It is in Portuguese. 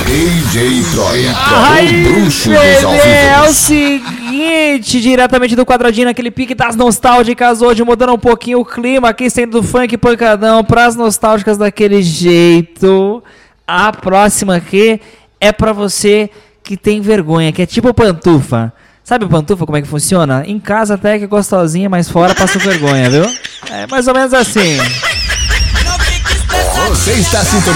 DJ Troia, Ai, o bruxo dos é o alvíveis. seguinte, diretamente do quadradinho, naquele pique das nostálgicas, hoje mudando um pouquinho o clima, aqui saindo do funk pancadão pras nostálgicas daquele jeito. A próxima aqui é pra você que tem vergonha, que é tipo pantufa. Sabe o pantufa, como é que funciona? Em casa até que é gostosinha, mas fora passa vergonha, viu? É mais ou menos assim. Você está sintonizado.